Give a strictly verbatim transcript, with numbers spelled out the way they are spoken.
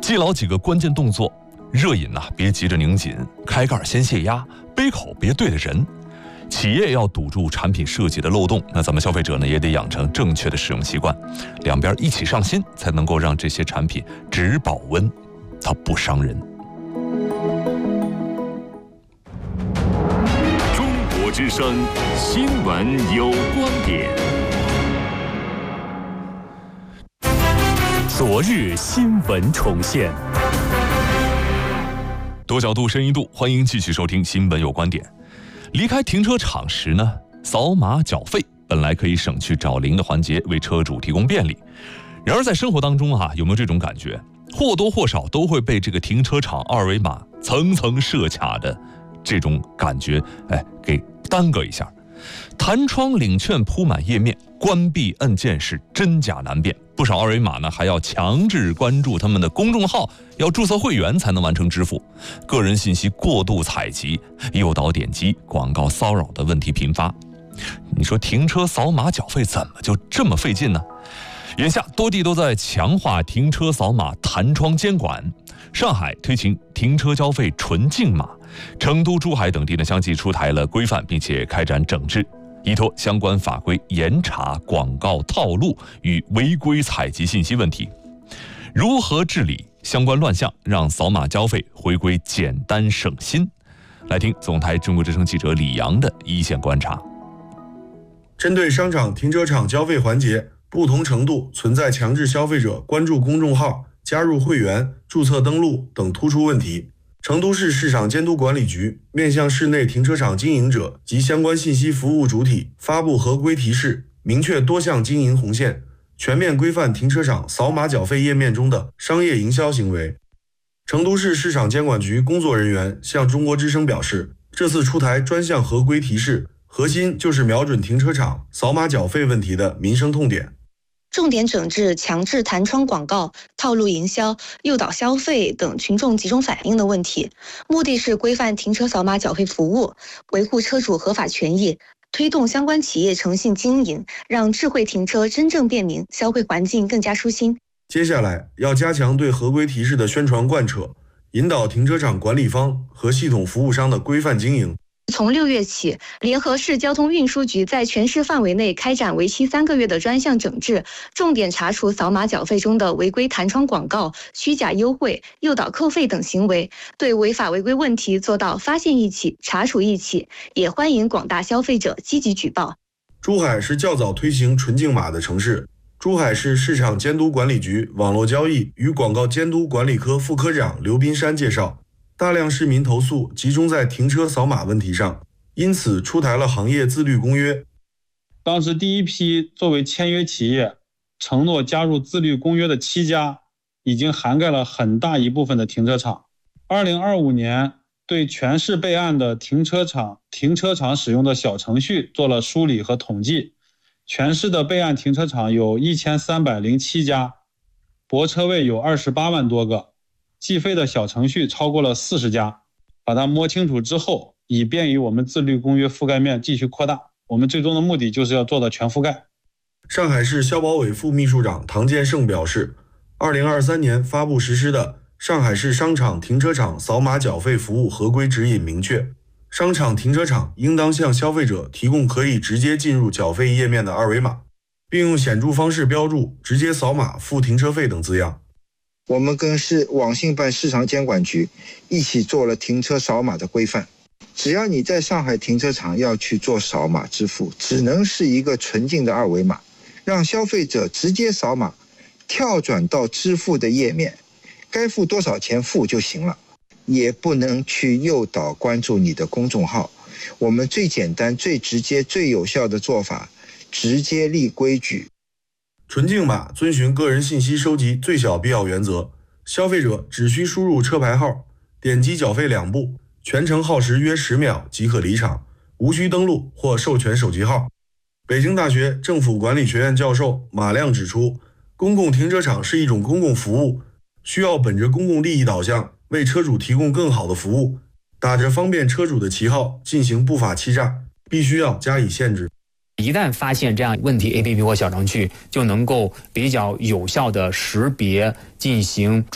记牢几个关键动作：热饮呐、啊，别急着拧紧；开盖先泄压；杯口别对着人。企业要堵住产品设计的漏洞，那咱们消费者呢也得养成正确的使用习惯，两边一起上心，才能够让这些产品只保温，它不伤人。 中国之声新闻有观点。昨日新闻重现， 多角度深一度，欢迎继续收听新闻有观点。离开停车场时呢，扫码缴费本来可以省去找零的环节，为车主提供便利。然而在生活当中啊，有没有这种感觉？或多或少都会被这个停车场二维码层层设卡的这种感觉，哎，给耽搁一下。弹窗领券铺满页面，关闭按键是真假难辨。不少二维码呢，还要强制关注他们的公众号，要注册会员才能完成支付。个人信息过度采集，诱导点击，广告骚扰的问题频发。你说停车扫码缴费怎么就这么费劲呢？眼下多地都在强化停车扫码弹窗监管。上海推行停车交费纯净码，成都、珠海等地呢相继出台了规范，并且开展整治，依托相关法规严查广告套路与违规采集信息问题。如何治理相关乱象，让扫码交费回归简单省心？来听总台中国之声记者李阳的一线观察。 针对商场停车场交费环节不同程度存在强制消费者关注公众号、加入会员、注册登录等突出问题，成都市市场监督管理局面向市内停车场经营者及相关信息服务主体发布合规提示，明确多项经营红线，全面规范停车场扫码缴费页面中的商业营销行为。成都市市场监管局工作人员向中国之声表示，这次出台专项合规提示，核心就是瞄准停车场扫码缴费问题的民生痛点， 重点整治强制弹窗广告、套路营销、诱导消费等群众集中反映的问题，目的是规范停车扫码缴费服务，维护车主合法权益，推动相关企业诚信经营，让智慧停车真正便民，消费环境更加舒心。 接下来要加强对合规提示的宣传贯彻，引导停车场管理方和系统服务商的规范经营。 从六月起，联合市交通运输局在全市范围内开展为期三个月的专项整治，重点查处扫码缴费中的违规弹窗广告、虚假优惠、诱导扣费等行为，对违法违规问题做到发现一起、查处一起，也欢迎广大消费者积极举报。 珠海是较早推行纯净码的城市。珠海市市场监督管理局网络交易与广告监督管理科副科长刘斌山介绍，大量市民投诉集中在停车扫码问题上，因此出台了行业自律公约。 当时第一批作为签约企业承诺加入自律公约的七家，已经涵盖了很大一部分的停车场。二零二五年对全市备案的停车场停车场使用的小程序做了梳理和统计，全市的备案停车场有一千三百零七家，泊车位有二十八万多个，计费的小程序超过了四十家。把它摸清楚之后，以便于我们自律公约覆盖面继续扩大，我们最终的目的就是要做到全覆盖。 上海市消保委副秘书长唐建胜表示，二零二三年发布实施的上海市商场停车场扫码缴费服务合规指引明确，商场停车场应当向消费者提供可以直接进入缴费页面的二维码，并用显著方式标注直接扫码付停车费等字样。 我们跟市网信办市场监管局一起做了停车扫码的规范，只要你在上海停车场要去做扫码支付，只能是一个纯净的二维码，让消费者直接扫码跳转到支付的页面，该付多少钱付就行了，也不能去诱导关注你的公众号。我们最简单、最直接、最有效的做法，直接立规矩。 纯净码遵循个人信息收集最小必要原则，消费者只需输入车牌号，点击缴费两步，全程耗时约十秒即可离场，无需登录或授权手机号。北京大学政府管理学院教授马亮指出，公共停车场是一种公共服务，需要本着公共利益导向，为车主提供更好的服务，打着方便车主的旗号进行不法欺诈，必须要加以限制。 一旦发现这样问题 A P P 或小程序，就能够比较有效的识别进行